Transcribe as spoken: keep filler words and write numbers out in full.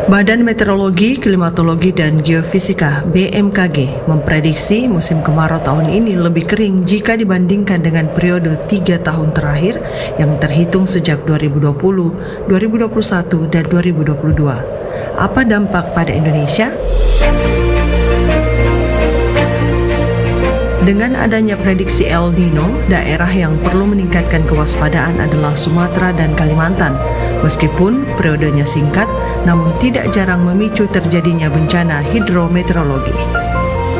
Badan Meteorologi, Klimatologi, dan Geofisika (B M K G) memprediksi musim kemarau tahun ini lebih kering jika dibandingkan dengan periode tiga tahun terakhir yang terhitung sejak dua ribu dua puluh, dua ribu dua puluh satu, dan dua ribu dua puluh dua. Apa dampak pada Indonesia? Dengan adanya prediksi El Nino, daerah yang perlu meningkatkan kewaspadaan adalah Sumatera dan Kalimantan. Meskipun periodenya singkat, namun tidak jarang memicu terjadinya bencana hidrometeorologi.